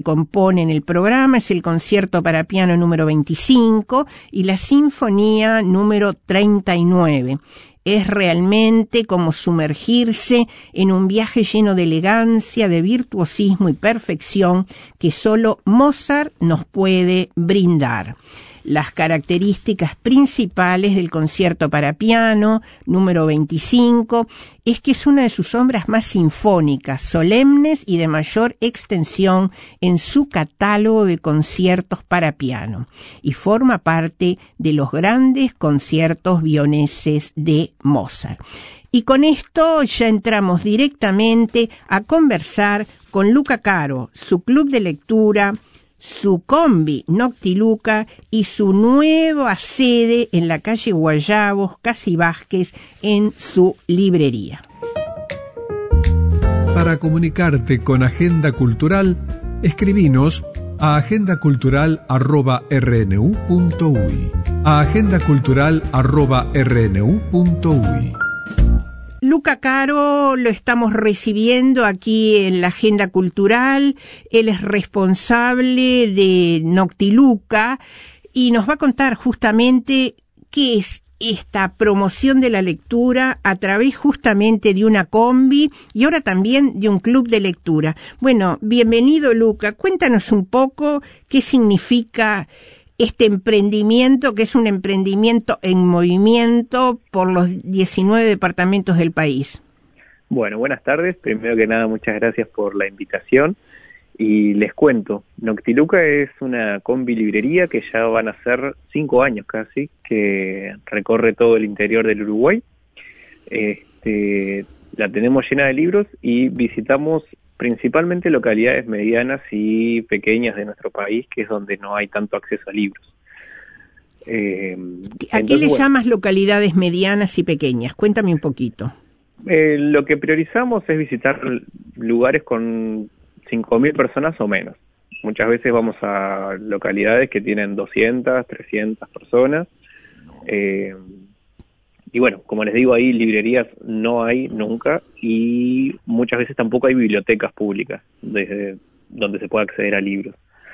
componen el programa es el concierto para piano número 25 y la sinfonía número 39. Es realmente como sumergirse en un viaje lleno de elegancia, de virtuosismo y perfección que solo Mozart nos puede brindar. Las características principales del concierto para piano número 25 es que es una de sus obras más sinfónicas, solemnes y de mayor extensión en su catálogo de conciertos para piano y forma parte de los grandes conciertos vieneses de Mozart. Y con esto ya entramos directamente a conversar con Luca Caro, su club de lectura, su combi Noctiluca y su nueva sede en la calle Guayabos, Casi Vázquez, en su librería. Para comunicarte con Agenda Cultural, escribinos a agendacultural@rnu.uy. A agendacultural@rnu.uy. Luca Caro lo estamos recibiendo aquí en la Agenda Cultural. Él es responsable de Noctiluca y nos va a contar justamente qué es esta promoción de la lectura a través justamente de una combi y ahora también de un club de lectura. Bueno, bienvenido Luca, cuéntanos un poco qué significa este emprendimiento, que es un emprendimiento en movimiento por los 19 departamentos del país. Bueno, buenas tardes. Primero que nada, muchas gracias por la invitación. Y les cuento, Noctiluca es una combi librería que ya van a ser 5 años casi, que recorre todo el interior del Uruguay. La tenemos llena de libros y visitamos principalmente localidades medianas y pequeñas de nuestro país, que es donde no hay tanto acceso a libros. ¿A qué le llamas localidades medianas y pequeñas? Cuéntame un poquito. Lo que priorizamos es visitar lugares con 5.000 personas o menos. Muchas veces vamos a localidades que tienen 200, 300 personas. Y bueno, como les digo, ahí librerías no hay nunca y muchas veces tampoco hay bibliotecas públicas desde donde se pueda acceder a libros.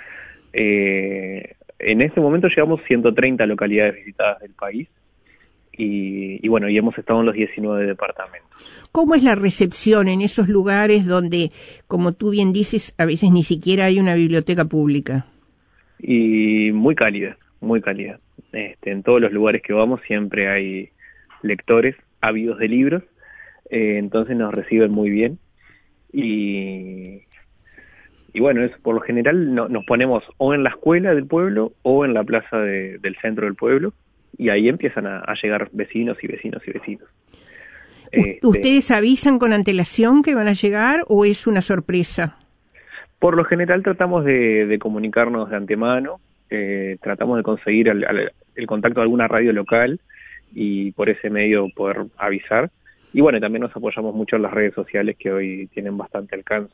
En este momento llevamos 130 localidades visitadas del país y bueno, y hemos estado en los 19 departamentos. ¿Cómo es la recepción en esos lugares donde, como tú bien dices, a veces ni siquiera hay una biblioteca pública? Y muy cálida, muy cálida. En todos los lugares que vamos siempre hay lectores ávidos de libros, entonces nos reciben muy bien y bueno, es por lo general nos ponemos o en la escuela del pueblo o en la plaza del centro del pueblo y ahí empiezan a llegar vecinos y vecinos y vecinos. ¿Ustedes avisan con antelación que van a llegar o es una sorpresa? Por lo general tratamos de comunicarnos de antemano, tratamos de conseguir el contacto de alguna radio local y por ese medio poder avisar. Y bueno, también nos apoyamos mucho en las redes sociales que hoy tienen bastante alcance.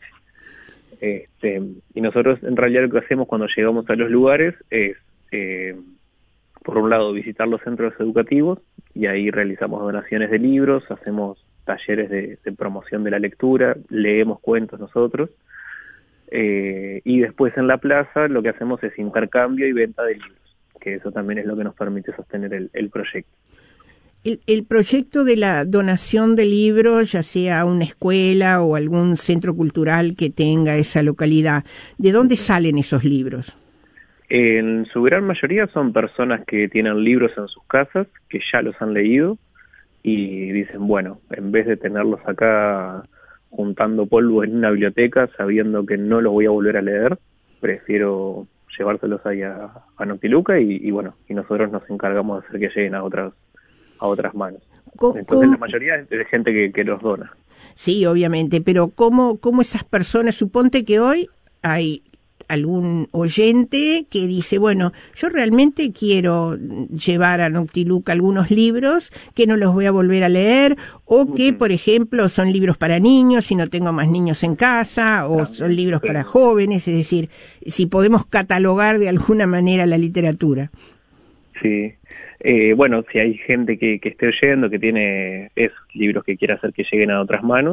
Y nosotros en realidad lo que hacemos cuando llegamos a los lugares es, por un lado, visitar los centros educativos y ahí realizamos donaciones de libros, hacemos talleres de promoción de la lectura, leemos cuentos nosotros. Y después en la plaza lo que hacemos es intercambio y venta de libros, que eso también es lo que nos permite sostener el proyecto. El proyecto de la donación de libros, ya sea a una escuela o algún centro cultural que tenga esa localidad, ¿de dónde salen esos libros? En su gran mayoría son personas que tienen libros en sus casas, que ya los han leído y dicen, bueno, en vez de tenerlos acá juntando polvo en una biblioteca, sabiendo que no los voy a volver a leer, prefiero llevárselos ahí a Noctiluca y bueno, y nosotros nos encargamos de hacer que lleguen a otras manos. Entonces la mayoría es de gente que los dona. Sí, obviamente, pero ¿cómo esas personas, suponte que hoy hay algún oyente que dice, bueno, yo realmente quiero llevar a Noctiluca algunos libros que no los voy a volver a leer, o que, por ejemplo, son libros para niños y no tengo más niños en casa, o son libros para jóvenes, es decir, si podemos catalogar de alguna manera la literatura. Sí. Bueno, si hay gente que esté oyendo, que tiene esos libros que quiere hacer que lleguen a otras manos,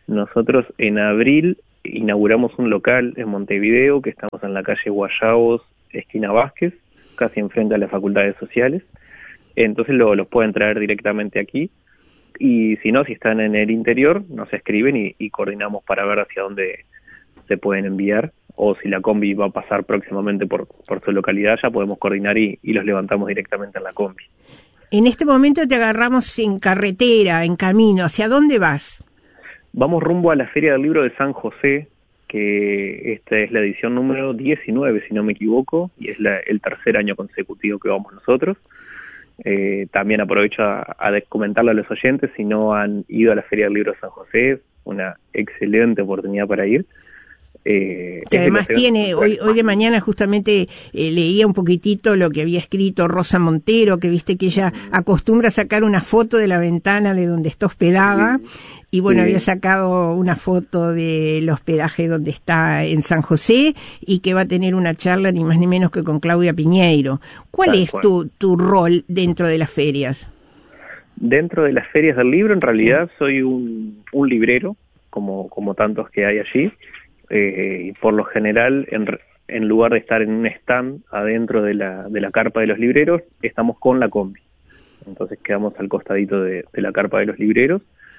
Nosotros en abril inauguramos un local en Montevideo, que estamos en la calle Guayabos, esquina Vázquez, casi enfrente a las facultades sociales. Entonces los pueden traer directamente aquí. Y si no, si están en el interior, nos escriben y coordinamos para ver hacia dónde se pueden enviar. O si la combi va a pasar próximamente por su localidad, ya podemos coordinar y los levantamos directamente en la combi. En este momento te agarramos en carretera, en camino. ¿Hacia dónde vas? Vamos rumbo a la Feria del Libro de San José, que esta es la edición número 19, si no me equivoco, y es el tercer año consecutivo que vamos nosotros. También aprovecho a comentarle a los oyentes, si no han ido a la Feria del Libro de San José, es una excelente oportunidad para ir. Que además tiene, hoy de mañana justamente leía un poquitito lo que había escrito Rosa Montero, que viste que ella acostumbra a sacar una foto de la ventana de donde está hospedada, y bueno, había sacado una foto del hospedaje donde está en San José, y que va a tener una charla ni más ni menos que con Claudia Piñeiro. ¿Cuál es tu rol dentro de las ferias? Dentro de las ferias del libro, en realidad soy un librero, como tantos que hay allí. Y por lo general, en lugar de estar en un stand adentro de la carpa de los libreros, estamos con la combi. Entonces quedamos al costadito de la carpa de los libreros.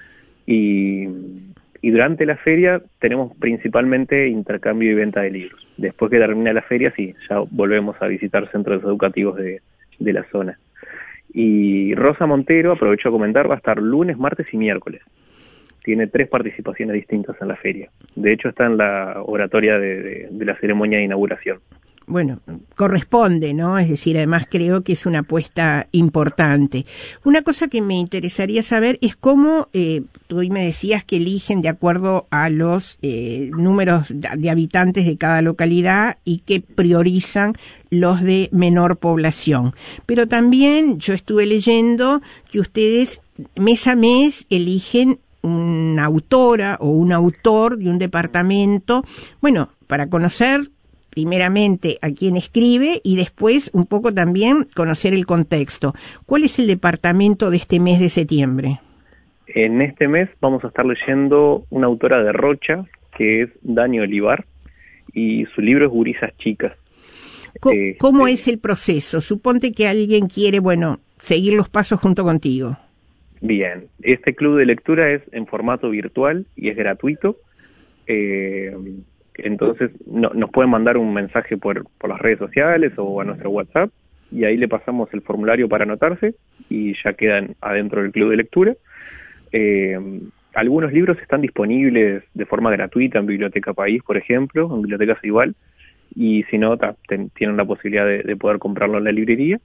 Y durante la feria tenemos principalmente intercambio y venta de libros. Después que termina la feria, sí, ya volvemos a visitar centros educativos de la zona. Y Rosa Montero, aprovecho a comentar, va a estar lunes, martes y miércoles. Tiene 3 participaciones distintas en la feria. De hecho, está en la oratoria de la ceremonia de inauguración. Bueno, corresponde, ¿no? Es decir, además creo que es una apuesta importante. Una cosa que me interesaría saber es cómo, tú hoy me decías que eligen de acuerdo a los números de habitantes de cada localidad y que priorizan los de menor población. Pero también yo estuve leyendo que ustedes mes a mes eligen una autora o un autor de un departamento, bueno, para conocer primeramente a quién escribe y después un poco también conocer el contexto. ¿Cuál es el departamento de este mes de septiembre? En este mes vamos a estar leyendo una autora de Rocha, que es Dani Olivar, y su libro es Gurisas Chicas. ¿Cómo es el proceso? Suponte que alguien quiere, bueno, seguir los pasos junto contigo. Bien, este club de lectura es en formato virtual y es gratuito. Entonces nos pueden mandar un mensaje por las redes sociales o a nuestro WhatsApp y ahí le pasamos el formulario para anotarse y ya quedan adentro del club de lectura. Algunos libros están disponibles de forma gratuita en Biblioteca País, por ejemplo, en Biblioteca Ceibal, y si no, tienen la posibilidad de poder comprarlo en la librería.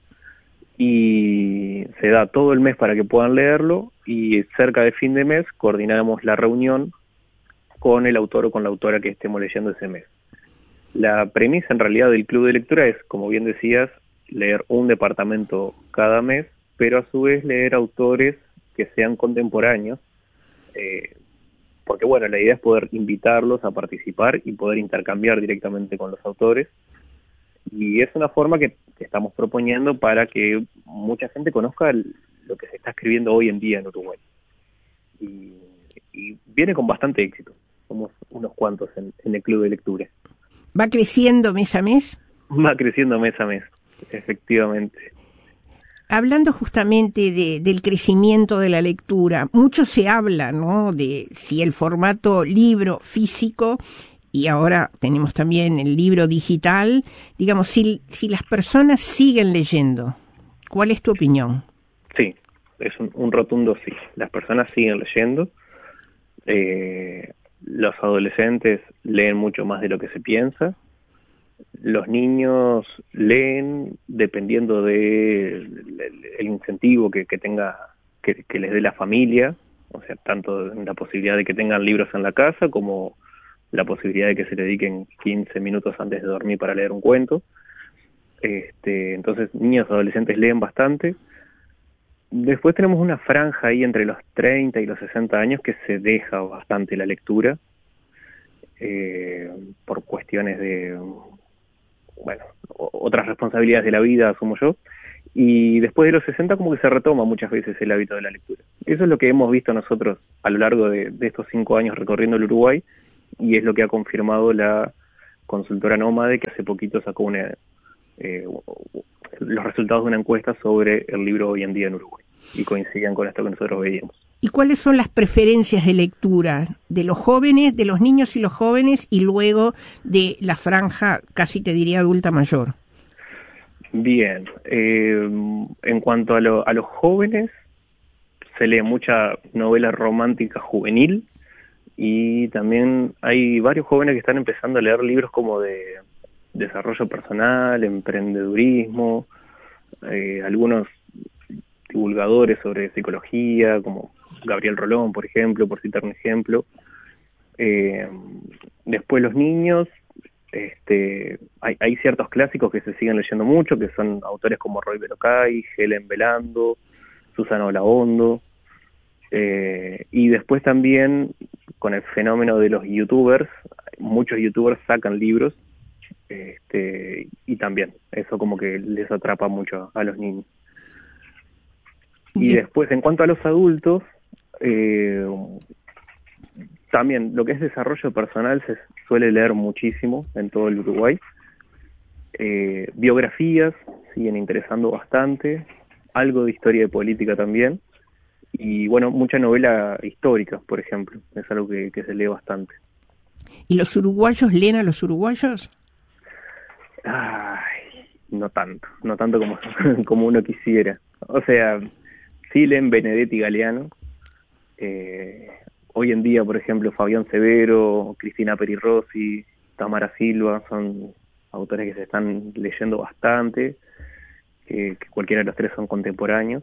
Y se da todo el mes para que puedan leerlo y cerca de fin de mes coordinamos la reunión con el autor o con la autora que estemos leyendo ese mes. La premisa en realidad del club de lectura es, como bien decías, leer un departamento cada mes, pero a su vez leer autores que sean contemporáneos, porque bueno, la idea es poder invitarlos a participar y poder intercambiar directamente con los autores. Y es una forma que estamos proponiendo para que mucha gente conozca lo que se está escribiendo hoy en día en Uruguay. Y viene con bastante éxito. Somos unos cuantos en el club de lectura. ¿Va creciendo mes a mes? Va creciendo mes a mes, efectivamente. Hablando justamente del crecimiento de la lectura, mucho se habla, ¿no?, de si el formato libro físico, y ahora tenemos también el libro digital, digamos, si las personas siguen leyendo, ¿cuál es tu opinión? Sí, es un rotundo sí. Las personas siguen leyendo. Los adolescentes leen mucho más de lo que se piensa. Los niños leen dependiendo del incentivo que tenga, que les dé la familia, o sea, tanto la posibilidad de que tengan libros en la casa como la posibilidad de que se dediquen 15 minutos antes de dormir para leer un cuento. Entonces, niños y adolescentes leen bastante. Después tenemos una franja ahí entre los 30 y los 60 años que se deja bastante la lectura, por cuestiones de, bueno, otras responsabilidades de la vida, asumo yo. y después de los 60 como que se retoma muchas veces el hábito de la lectura. Eso es lo que hemos visto nosotros a lo largo de estos 5 años recorriendo el Uruguay, y es lo que ha confirmado la consultora Nómade, que hace poquito sacó los resultados de una encuesta sobre el libro hoy en día en Uruguay, y coincidían con esto que nosotros veíamos. ¿Y cuáles son las preferencias de lectura de los jóvenes, de los niños y los jóvenes, y luego de la franja, casi te diría, adulta mayor? Bien, en cuanto a los jóvenes, se lee mucha novela romántica juvenil, y también hay varios jóvenes que están empezando a leer libros como de desarrollo personal, emprendedurismo, algunos divulgadores sobre psicología, como Gabriel Rolón, por ejemplo, por citar un ejemplo. Después los niños, hay ciertos clásicos que se siguen leyendo mucho, que son autores como Roy Berocay, Helen Velando, Susana Olaondo, y después también con el fenómeno de los youtubers, muchos youtubers sacan libros, y también eso como que les atrapa mucho a los niños. Y después, en cuanto a los adultos, también lo que es desarrollo personal se suele leer muchísimo en todo el Uruguay. Biografías siguen interesando bastante, algo de historia de política también, y bueno, mucha novela histórica, por ejemplo, es algo que se lee bastante. ¿Y los uruguayos leen a los uruguayos? Ay, no tanto como uno quisiera. O sea, sí leen Benedetti Galeano. Hoy en día, por ejemplo, Fabián Severo, Cristina Peri Rossi, Tamara Silva, son autores que se están leyendo bastante, que cualquiera de los tres son contemporáneos,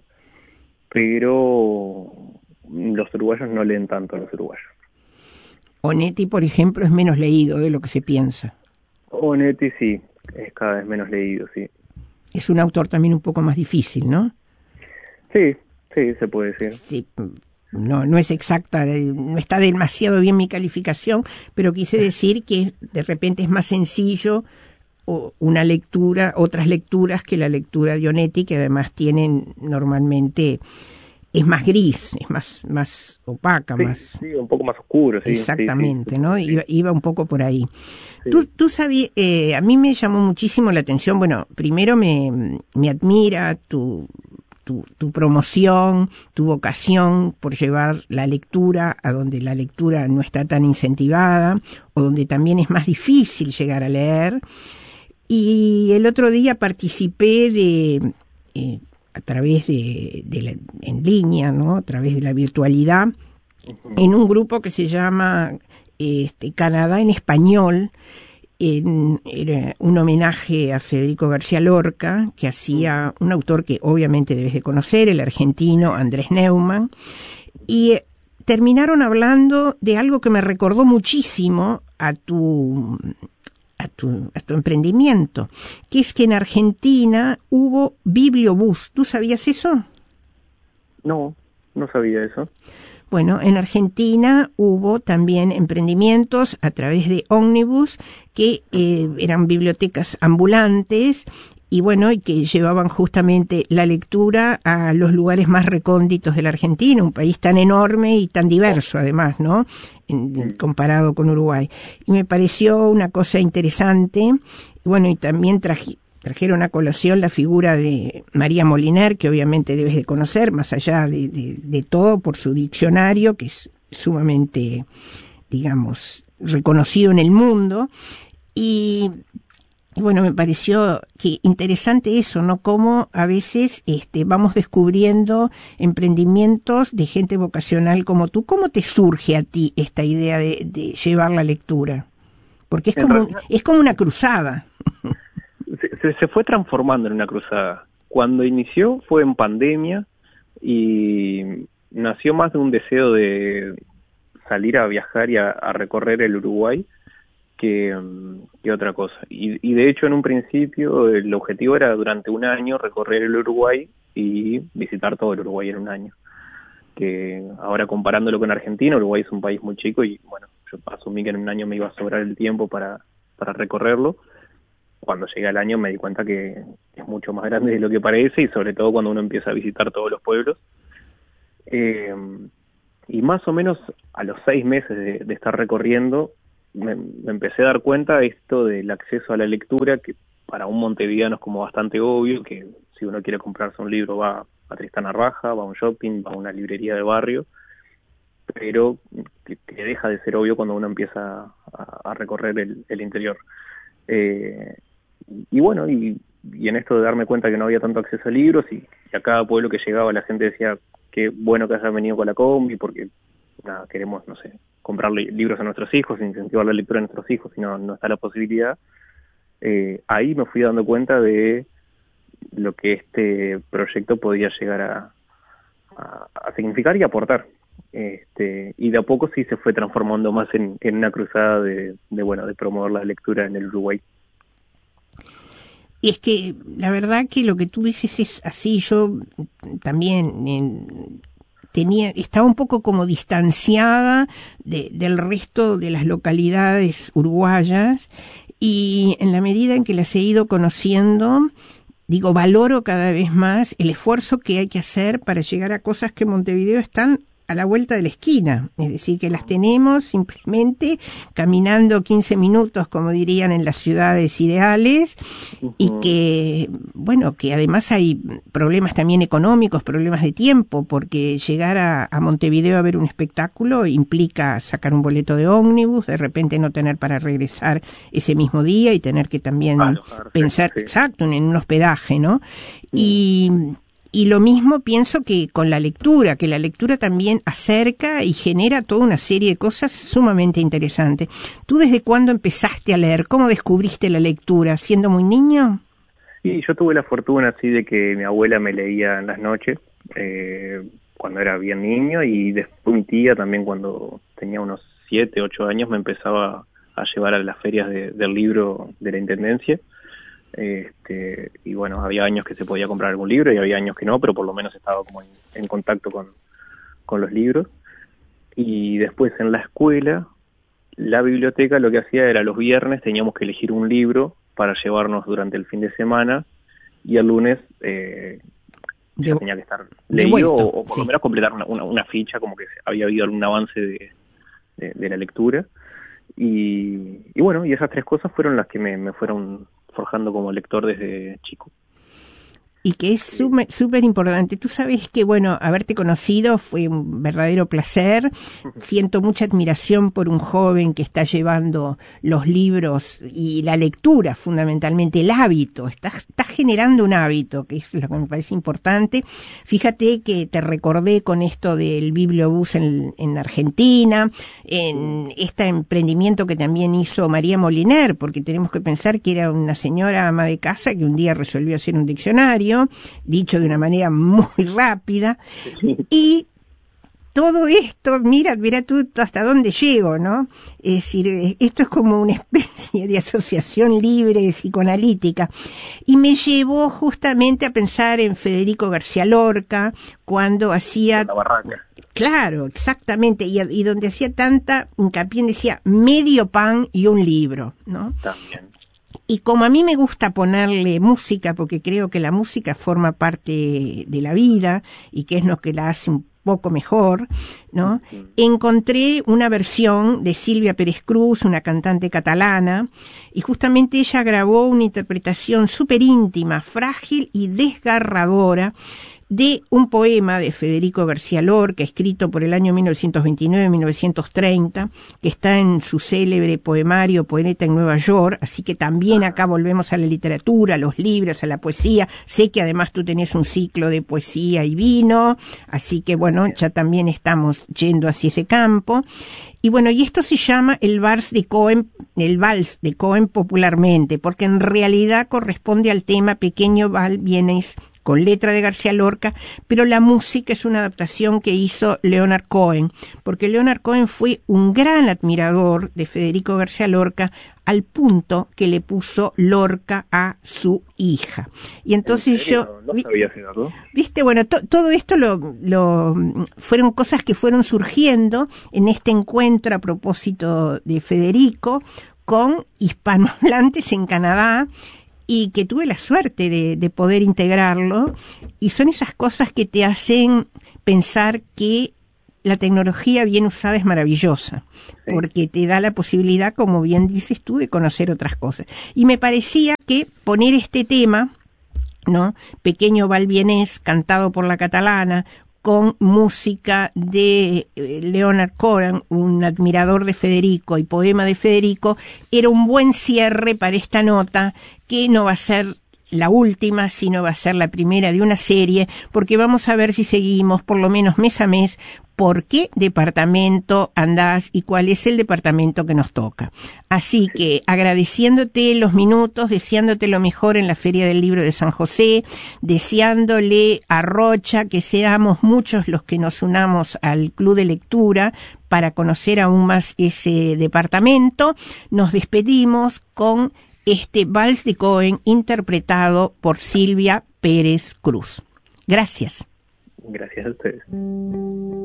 pero los uruguayos no leen tanto a los uruguayos. Onetti, por ejemplo, es menos leído de lo que se piensa. Onetti sí, es cada vez menos leído, sí. Es un autor también un poco más difícil, ¿no? Sí, se puede decir. Sí, no es exacta, no está demasiado bien mi calificación, pero quise decir que de repente es más sencillo una lectura, otras lecturas que la lectura de Onetti, que además tienen normalmente, es más gris, es más opaca, sí, un poco más oscuro. Sí, exactamente, sí, ¿no? Sí. Iba un poco por ahí. Sí. Tú sabías, a mí me llamó muchísimo la atención, bueno, primero me admira tu promoción, tu vocación por llevar la lectura a donde la lectura no está tan incentivada, o donde también es más difícil llegar a leer. Y el otro día participé a través en línea, ¿no? A través de la virtualidad, en un grupo que se llama Canadá en Español. Era un homenaje a Federico García Lorca, que hacía un autor que obviamente debes de conocer, el argentino Andrés Neumann, y terminaron hablando de algo que me recordó muchísimo a tu emprendimiento, que es que en Argentina hubo bibliobús. ¿Tú sabías eso? No sabía eso. Bueno, en Argentina hubo también emprendimientos a través de ómnibus que eran bibliotecas ambulantes y bueno, y que llevaban justamente la lectura a los lugares más recónditos de la Argentina, un país tan enorme y tan diverso además, ¿no? Comparado con Uruguay. Y me pareció una cosa interesante. Y bueno, y también trajeron a colación la figura de María Moliner, que obviamente debes de conocer, más allá de todo, por su diccionario, que es sumamente, digamos, reconocido en el mundo. Y bueno, me pareció que interesante eso, ¿no? Cómo a veces vamos descubriendo emprendimientos de gente vocacional como tú. ¿Cómo te surge a ti esta idea de llevar la lectura? Porque es como una cruzada. Se fue transformando en una cruzada. Cuando inició fue en pandemia y nació más de un deseo de salir a viajar y a recorrer el Uruguay que otra cosa. Y de hecho en un principio el objetivo era durante un año recorrer el Uruguay y visitar todo el Uruguay en un año. Que ahora comparándolo con Argentina, Uruguay es un país muy chico y bueno, yo asumí que en un año me iba a sobrar el tiempo para recorrerlo. Cuando llegué al año me di cuenta que es mucho más grande de lo que parece, y sobre todo cuando uno empieza a visitar todos los pueblos. Y más o menos a los 6 meses de estar recorriendo, me empecé a dar cuenta de esto del acceso a la lectura, que para un montevideano es como bastante obvio, que si uno quiere comprarse un libro va a Tristán Arbaja, va a un shopping, va a una librería de barrio, pero que deja de ser obvio cuando uno empieza a recorrer el interior. Y bueno, y en esto de darme cuenta que no había tanto acceso a libros, y a cada pueblo que llegaba la gente decía, qué bueno que hayan venido con la combi, porque nada, queremos, no sé, comprarle libros a nuestros hijos, incentivar la lectura a nuestros hijos, y no está la posibilidad. Ahí me fui dando cuenta de lo que este proyecto podía llegar a significar y aportar. Y de a poco sí se fue transformando más en una cruzada de promover la lectura en el Uruguay. Y es que la verdad que lo que tú dices es así. Yo también estaba un poco como distanciada del resto de las localidades uruguayas, y en la medida en que las he ido conociendo, valoro cada vez más el esfuerzo que hay que hacer para llegar a cosas que en Montevideo están a la vuelta de la esquina, es decir, que las tenemos simplemente caminando 15 minutos, como dirían en las ciudades ideales, y que además hay problemas también económicos, problemas de tiempo, porque llegar a Montevideo a ver un espectáculo implica sacar un boleto de ómnibus, de repente no tener para regresar ese mismo día y tener que también pensar, sí, exacto, en un hospedaje, ¿no? Y lo mismo pienso que con la lectura, que la lectura también acerca y genera toda una serie de cosas sumamente interesantes. ¿Tú desde cuándo empezaste a leer? ¿Cómo descubriste la lectura? ¿Siendo muy niño? Sí, yo tuve la fortuna así de que mi abuela me leía en las noches, cuando era bien niño, y después mi tía también, cuando tenía unos 7, 8 años, me empezaba a llevar a las ferias del libro de la Intendencia. Y bueno, había años que se podía comprar algún libro y había años que no, pero por lo menos estaba como en contacto con los libros. Y después en la escuela, la biblioteca lo que hacía era los viernes teníamos que elegir un libro para llevarnos durante el fin de semana, y el lunes ya tenía que estar leído o por lo menos completar una ficha, como que había habido algún avance de la lectura. Y bueno, y esas 3 cosas fueron las que me fueron forjando como lector desde chico. Y que es súper importante. Tú sabes que, haberte conocido fue un verdadero placer. Siento mucha admiración por un joven que está llevando los libros y la lectura, fundamentalmente, el hábito. Está generando un hábito, que es lo que me parece importante. Fíjate que te recordé con esto del bibliobús en Argentina, en este emprendimiento que también hizo María Moliner, porque tenemos que pensar que era una señora ama de casa que un día resolvió hacer un diccionario, dicho de una manera muy rápida, y todo esto, mira tú hasta dónde llego, ¿no? Es decir, esto es como una especie de asociación libre psicoanalítica, y me llevó justamente a pensar en Federico García Lorca, cuando hacía... La Barraca. Claro, exactamente, y donde hacía tanta hincapié, decía medio pan y un libro, ¿no? También. Y como a mí me gusta ponerle música, porque creo que la música forma parte de la vida y que es lo que la hace un poco mejor, ¿no? Encontré una versión de Silvia Pérez Cruz, una cantante catalana, y justamente ella grabó una interpretación súper íntima, frágil y desgarradora de un poema de Federico García Lorca, escrito por el año 1929-1930, que está en su célebre poemario Poeta en Nueva York, así que también acá volvemos a la literatura, a los libros, a la poesía. Sé que además tú tenés un ciclo de poesía y vino, así que ya también estamos yendo hacia ese campo. Y y esto se llama el vals de Cohen popularmente, porque en realidad corresponde al tema Pequeño Val Vienes, con letra de García Lorca, pero la música es una adaptación que hizo Leonard Cohen, porque Leonard Cohen fue un gran admirador de Federico García Lorca, al punto que le puso Lorca a su hija. Y entonces yo... No sabía ese dato. Viste, todo esto fueron cosas que fueron surgiendo en este encuentro a propósito de Federico con hispanohablantes en Canadá, y que tuve la suerte de poder integrarlo, y son esas cosas que te hacen pensar que la tecnología bien usada es maravillosa, porque te da la posibilidad, como bien dices tú, de conocer otras cosas. Y me parecía que poner este tema, ¿no? Pequeño Balbienés, cantado por la catalana, con música de Leonard Cohen, un admirador de Federico, y poema de Federico, era un buen cierre para esta nota, que no va a ser la última, sino va a ser la primera de una serie, porque vamos a ver si seguimos, por lo menos mes a mes, por qué departamento andás y cuál es el departamento que nos toca. Así que agradeciéndote los minutos, deseándote lo mejor en la Feria del Libro de San José, deseándole a Rocha que seamos muchos los que nos unamos al Club de Lectura para conocer aún más ese departamento, nos despedimos con este Vals de Cohen interpretado por Silvia Pérez Cruz. Gracias. Gracias a ustedes.